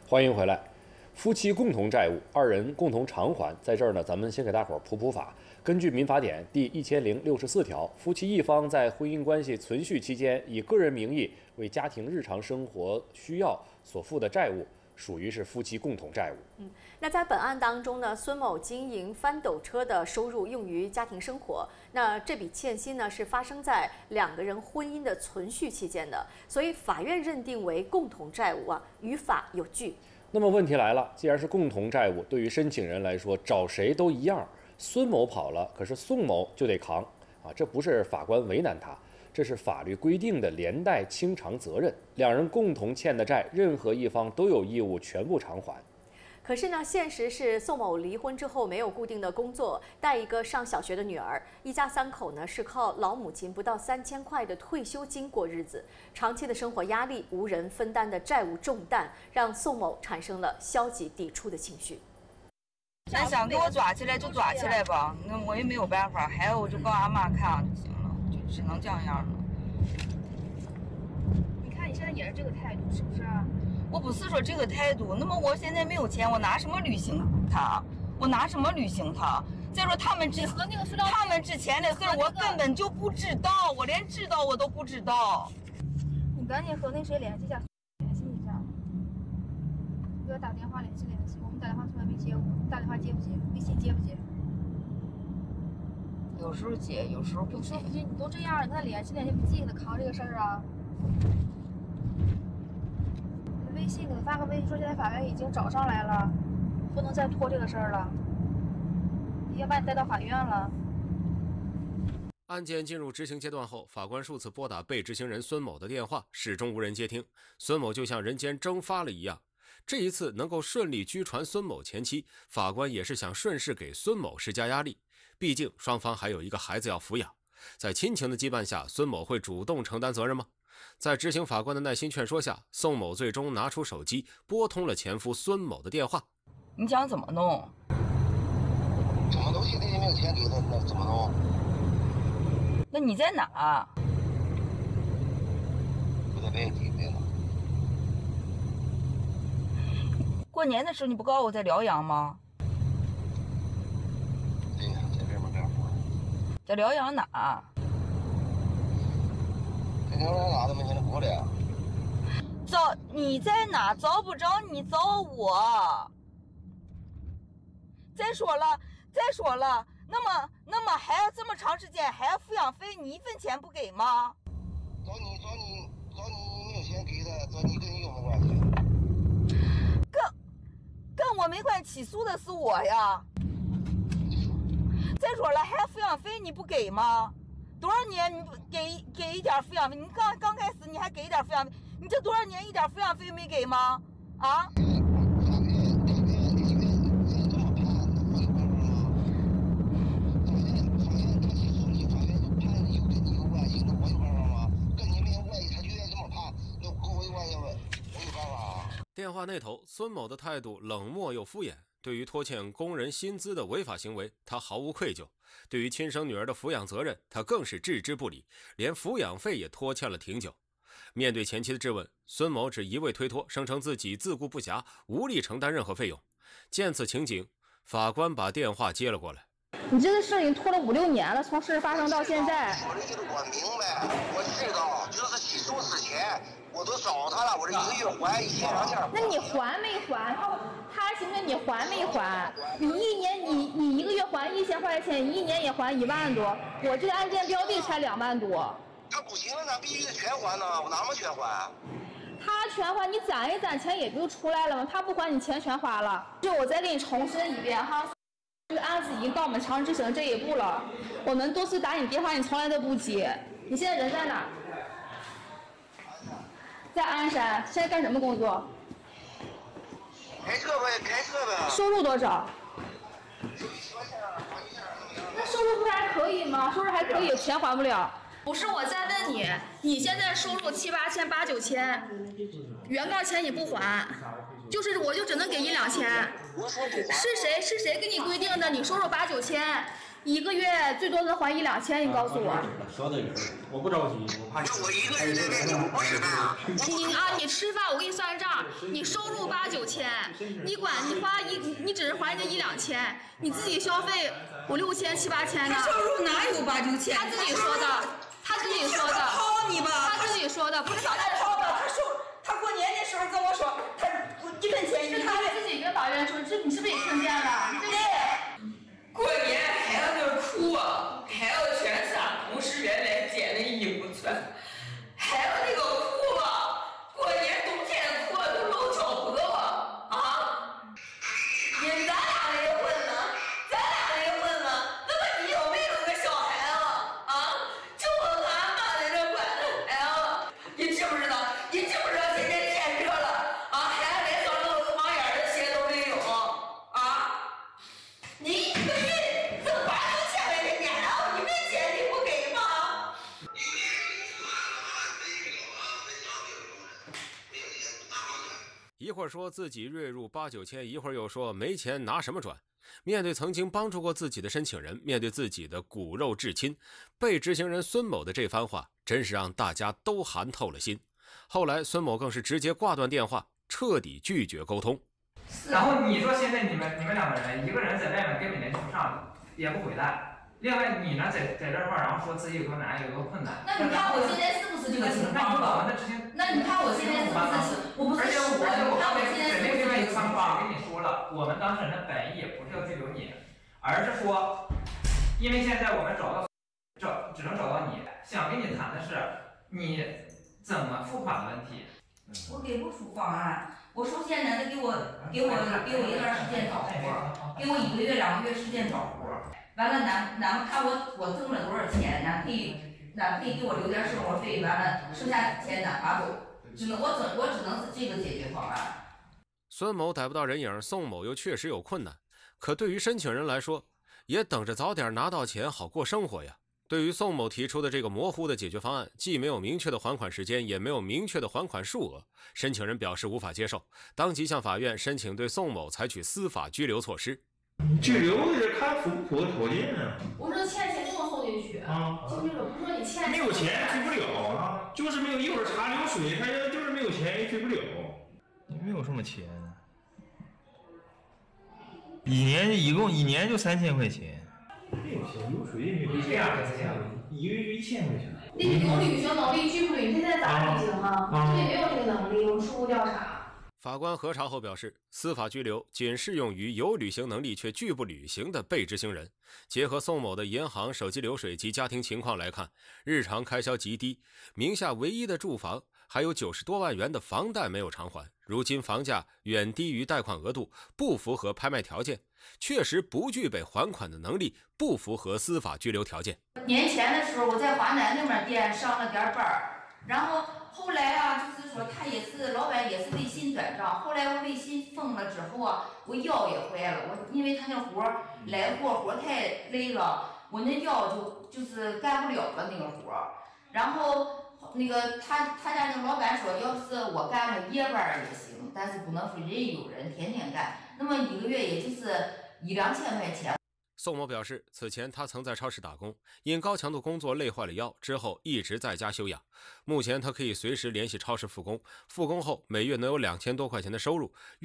欢迎回来。夫妻共同债务，二人共同偿还，在这儿呢，咱们先给大伙儿普法。根据民法典第1064条，夫妻一方在婚姻关系存续期间，以个人名义为家庭日常生活需要所负的债务，属于是夫妻共同债务。 那在本案当中呢，孙某经营翻斗车的收入用于家庭生活，那这笔欠薪呢是发生在两个人婚姻的存续期间的，所以法院认定为共同债务与法有据。 那么问题来了，既然是共同债务，对于申请人来说，找谁都一样。孙某跑了，可是宋某就得扛这不是法官为难他，这是法律规定的连带清偿责任。两人共同欠的债，任何一方都有义务全部偿还。 可是呢，现实是宋某离婚之后没有固定的工作，带一个上小学的女儿，一家三口呢是靠老母亲不到3000块的退休金过日子，长期的生活压力、无人分担的债务重担，让宋某产生了消极抵触的情绪。 那想给我抓起来就抓起来吧，那我也没有办法，还有我就告俺妈看就行了，就只能这样了。 你看你现在也是这个态度，是不是？ 我不是说这个态度，那么我现在没有钱，我拿什么履行他？我拿什么履行他？再说他们之前的事我根本就不知道，我连知道我都不知道。 你赶紧和那谁联系一下，给我打电话联系，我们打电话从来没接过，你打电话接不接？微信接不接？ 有时候接，有时候不接。 你都这样了，跟他联系，不记给他扛这个事儿啊？微信给他发个微信说现在法院已经找上来了，不能再拖这个事儿了，已经把你带到法院了。 案件进入执行阶段后，法官数次拨打被执行人孙某的电话，始终无人接听。孙某就像人间蒸发了一样。这一次能够顺利拘传孙某前妻，法官也是想顺势给孙某施加压力，毕竟双方还有一个孩子要抚养。在亲情的羁绊下，孙某会主动承担责任吗？在执行法官的耐心劝说下，宋某最终拿出手机拨通了前夫孙某的电话。 你想怎么弄？ 什么东西你没有钱给他，那怎么弄？ 那你在哪？ 我在外地呢。 过年的时候你不告诉我在辽阳吗？ 对呀，在这边干活。 在辽阳哪？ 在辽阳哪都没见过了呀。 找你在哪？找不着你找我。再说了，那么还要这么长时间，还要抚养费，你1分钱不给吗？ 找你没有钱给他，找你跟你有什么关系？ 跟我没关系，起诉的是我呀。再说了，还要抚养费你不给吗？多少年你不给一点抚养费？你刚开始你还给一点抚养费，你这多少年一点抚养费没给吗？啊？ 电话那头，孙某的态度冷漠又敷衍。对于拖欠工人薪资的违法行为，他毫无愧疚；对于亲生女儿的抚养责任，他更是置之不理，连抚养费也拖欠了挺久。面对前妻的质问，孙某只一味推脱，声称自己自顾不暇，无力承担任何费用。见此情景，法官把电话接了过来。 你这个事已经拖了5、6年了，从事发生到现在。 说的这个我明白，我知道，就是起诉之前我都找他了，我这1个月还1000、2000。 那你还没还？他行不行？你还没还？你1年你1个月还1000块钱，你1年也还1万多。我这个案件标的才2万多。 他不行，咱必须得全还呢，我哪么全还？ 他全还，你攒一攒钱也不就出来了吗？他不还，你钱全花了。就我再给你重申一遍哈。这个案子已经到我们强制执行这一步了，我们多次打你电话，你从来都不接。你现在人在哪？在鞍山，现在干什么工作？ 开车呗。 收入多少？那收入不是还可以吗？收入还可以，钱还不了。不是我在问你，你现在收入7、8千、8、9千，原告钱你不还，我就只能给1、2千。是谁给你规定的？你收入8、9千，1个月最多能还1、2千，你告诉我。 稍等一会儿，我不着急，我怕你。 我1个人在外地，我不吃饭。 你吃饭，我给你算账。 你收入8、9千，你管你花你只是还人家1、2千，你自己消费5、6千、7、8千呢？ 他收入哪有8、9千？ 他自己说的，他自己说的， 薅你吧， 他自己说的，不是法院薅的。他过年的时候跟我说，他1分钱是他自己跟法院说，这你是不是也听见了？ 过年孩子哭啊，孩子全撒同事原来捡的衣服穿，孩子那个哭啊，过年冬天哭都露脚脖了啊！咱俩离婚了，那么你有没有个小孩子啊？就我俺妈在这管着孩子，你知不知道？现在天热了啊，孩子连上漏个网眼的鞋都没有啊！你一个月挣8、9千块钱，然后1分钱你不给吗？ 一会儿说自己月入8、9千，一会儿又说没钱拿什么转。面对曾经帮助过自己的申请人，面对自己的骨肉至亲，被执行人孙某的这番话，真是让大家都寒透了心。后来孙某更是直接挂断电话，彻底拒绝沟通。 然后你说现在你们2个人，一个人在外面根本联系不上，也不回来。另外你呢在这块，然后说自己有多难，有多困难。 那你看我现在是不是这个情况了？那你看我现在是不是？我不是说，你看我现在是不是另外一个情况？我跟你说了，我们当事人的本意不是要拘留你，而是说，因为现在我们只能找到你，想跟你谈的是你怎么付款的问题。 我给不出方案。我首先呢，得给我一段时间找活，给我1个月、2个月时间找活。完了，咱们看我挣了多少钱，咱可以给我留点生活费，完了剩下钱咱拿走。我只能是这个解决方案。 孙某逮不到人影，宋某又确实有困难，可对于申请人来说，也等着早点拿到钱好过生活呀。对于宋某提出的这个模糊的解决方案，既没有明确的还款时间，也没有明确的还款数额，申请人表示无法接受，当即向法院申请对宋某采取司法拘留措施。 拘留是看符不符合条件啊。 我说欠钱就能收进去啊， 经这个不是说你欠没有钱拘不了啊，就是没有一会儿查流水，他就是没有钱也拘不了。 你没有什么钱，一共一年就3000块钱。 没有钱，流水也没有1个月就1000块钱。 你有履行能力拒不履，你现在咋履行啊？你没有这个能力，我们初步调查。 法官核查后表示，司法拘留仅适用于有履行能力却拒不履行的被执行人。结合宋某的银行、手机流水及家庭情况来看，日常开销极低，名下唯一的住房还有90多万元的房贷没有偿还，如今房价远低于贷款额度，不符合拍卖条件，确实不具备还款的能力，不符合司法拘留条件。 年前的时候，我在华南那边店上了点班，然后后来啊，就是说他也是老板也是微信转账，后来我微信封了之后啊，我腰也坏了，因为他那活来活太累了，我那腰就是干不了了那个活，然后那个他家那个老板说，要是我干个夜班也行，但是不能说人有人天天干，那么1个月也就是1、2千块钱。 宋某表示，此前他曾在超市打工，因高强度工作累坏了腰，之后一直在家休养。目前他可以随时联系超市复工，复工后每月能有2000多块钱的收入。